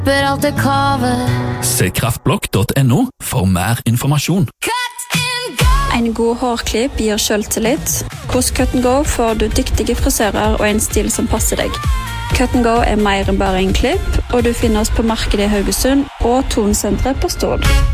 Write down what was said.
Alt er kave. Se kraftblokk.no for mer informasjon. En god hårklipp gir selvtillit. Hos Cut & Go får du dyktige frisører og en stil som passer deg. Cut & Go er mer enn bare en klipp, og du finner oss på markedet i Haugesund og Tonsenteret på Stord.